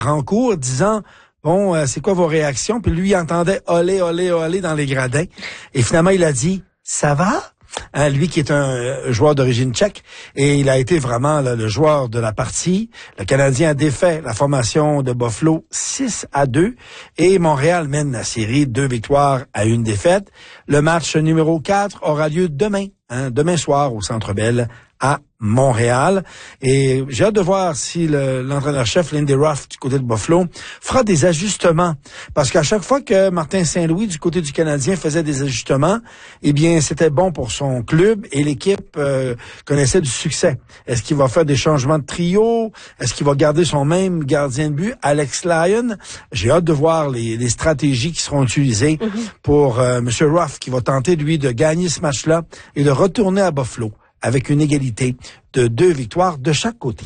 Rancourt disant bon, c'est quoi vos réactions? Puis lui, il entendait olé, olé, olé dans les gradins. Et finalement, il a dit, ça va? Lui qui est un joueur d'origine tchèque, et il a été vraiment là, le joueur de la partie. Le Canadien a défait la formation de Buffalo 6-2 et Montréal mène la série 2 victoires à 1 défaite. Le match numéro 4 aura lieu demain, demain soir au Centre Bell à Montréal. Et j'ai hâte de voir si l'entraîneur-chef Lindy Ruff du côté de Buffalo fera des ajustements. Parce qu'à chaque fois que Martin Saint-Louis du côté du Canadien faisait des ajustements, eh bien, c'était bon pour son club et l'équipe connaissait du succès. Est-ce qu'il va faire des changements de trio? Est-ce qu'il va garder son même gardien de but, Alex Lyon? J'ai hâte de voir les stratégies qui seront utilisées pour M. Ruff qui va tenter, lui, de gagner ce match-là et de retourner à Buffalo avec une égalité de 2 victoires de chaque côté.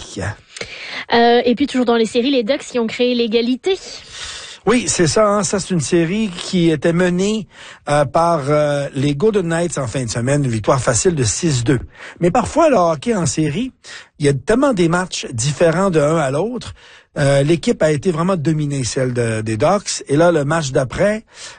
Et puis toujours dans les séries, les Ducks qui ont créé l'égalité. Oui, c'est ça. Ça, c'est une série qui était menée par les Golden Knights en fin de semaine, une victoire facile de 6-2. Mais parfois, le hockey en série, il y a tellement des matchs différents de un à l'autre. L'équipe a été vraiment dominée, celle des Ducks. Et là, le match d'après,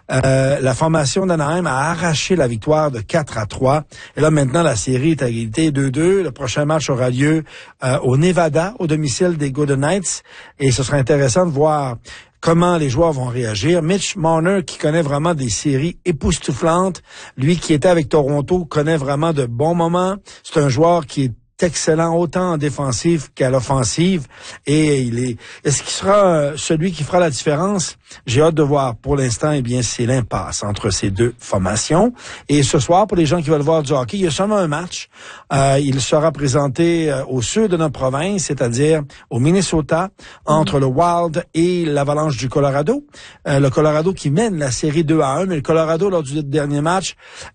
la formation d'Anaheim a arraché la victoire de 4-3. Et là, maintenant, la série est à égalité 2-2. Le prochain match aura lieu au Nevada, au domicile des Golden Knights. Et ce sera intéressant de voir comment les joueurs vont réagir. Mitch Marner, qui connaît vraiment des séries époustouflantes, lui qui était avec Toronto, connaît vraiment de bons moments. C'est un joueur qui est excellent autant en défensive qu'à l'offensive, et est-ce qu'il sera celui qui fera la différence? J'ai hâte de voir. Pour l'instant, eh bien, c'est l'impasse entre ces deux formations. Et ce soir, pour les gens qui veulent voir du hockey, il y a seulement un match. Il sera présenté au sud de notre province, c'est-à-dire au Minnesota, entre le Wild et l'Avalanche du Colorado. Le Colorado qui mène la série 2-1, mais le Colorado, lors du dernier match,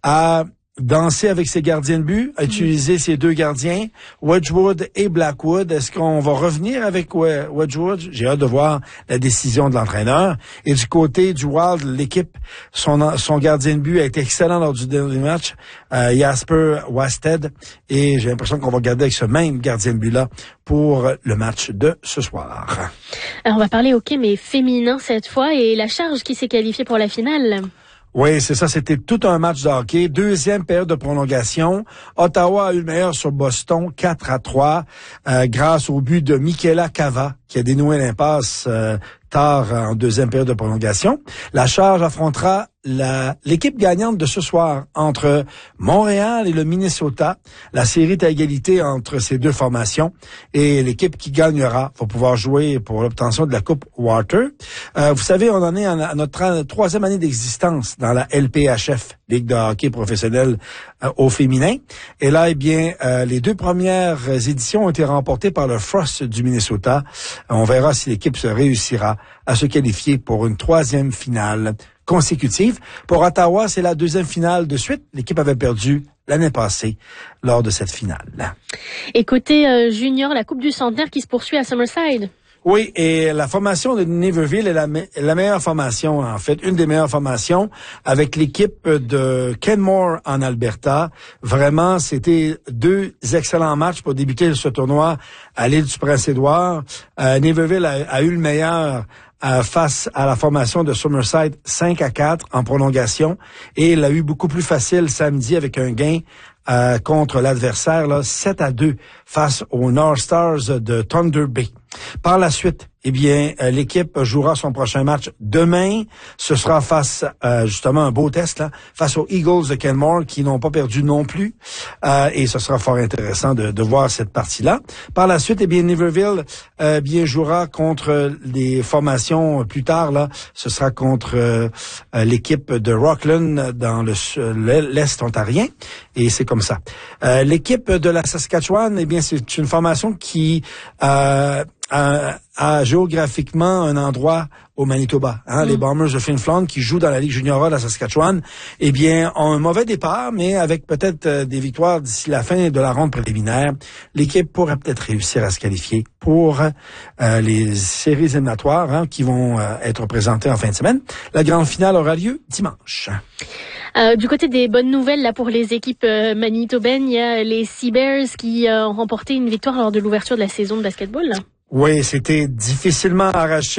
a danser avec ses gardiens de but, utiliser ses deux gardiens, Wedgwood et Blackwood. Est-ce qu'on va revenir avec Wedgwood? J'ai hâte de voir la décision de l'entraîneur. Et du côté du Wild, l'équipe, son gardien de but a été excellent lors du dernier match, Jasper Wasted. Et j'ai l'impression qu'on va garder avec ce même gardien de but-là pour le match de ce soir. Alors, on va parler hockey, mais féminin cette fois, et la Charge qui s'est qualifiée pour la finale. Oui, c'est ça. C'était tout un match de hockey. Deuxième période de prolongation. Ottawa a eu le meilleur sur Boston, 4-3, grâce au but de Michaela Cava, qui a dénoué l'impasse tard en deuxième période de prolongation. La Charge affrontera l'équipe gagnante de ce soir entre Montréal et le Minnesota. La série est à égalité entre ces deux formations et l'équipe qui gagnera va pouvoir jouer pour l'obtention de la Coupe Walter. Vous savez, on en est à notre troisième année d'existence dans la LPHF, Ligue de hockey professionnelle au féminin. Et là, eh bien, les deux premières éditions ont été remportées par le Frost du Minnesota. On verra si l'équipe se réussira à se qualifier pour une troisième finale consécutive. Pour Ottawa, c'est la deuxième finale de suite. L'équipe avait perdu l'année passée lors de cette finale. Et côté junior, la Coupe du Centenaire qui se poursuit à Summerside. Oui, et la formation de Niverville est la meilleure formation, en fait, une des meilleures formations, avec l'équipe de Kenmore en Alberta. Vraiment, c'était 2 excellents matchs pour débuter ce tournoi à l'île du Prince-Édouard. Niverville a eu le meilleur face à la formation de Summerside 5-4 en prolongation, et il a eu beaucoup plus facile samedi avec un gain contre l'adversaire, 7-2 face aux North Stars de Thunder Bay. Par la suite, eh bien, l'équipe jouera son prochain match demain. Ce sera face, justement, un beau test, là, face aux Eagles de Kenmore, qui n'ont pas perdu non plus. Et ce sera fort intéressant de voir cette partie-là. Par la suite, eh bien, Niverville, bien, jouera contre les formations plus tard, là. Ce sera contre l'équipe de Rockland dans l'Est ontarien. Et c'est comme ça. L'équipe de la Saskatchewan, eh bien, c'est une formation qui a géographiquement un endroit au Manitoba. Les Bombers de Flin Flon qui jouent dans la Ligue junior de la Saskatchewan, eh bien, ont un mauvais départ, mais avec peut-être des victoires d'ici la fin de la ronde préliminaire, l'équipe pourrait peut-être réussir à se qualifier pour les séries éliminatoires qui vont être présentées en fin de semaine. La grande finale aura lieu dimanche. Du côté des bonnes nouvelles là pour les équipes manitobaines, il y a les Sea Bears qui ont remporté une victoire lors de l'ouverture de la saison de basketball. Oui, c'était difficilement arraché.